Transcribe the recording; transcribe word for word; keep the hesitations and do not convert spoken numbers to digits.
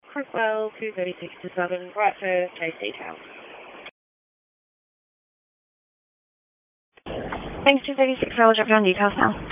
Crookwell, two thirty-six to seven, Bradford, J C Town. Thanks, two thirty-six, I'll drop down details now.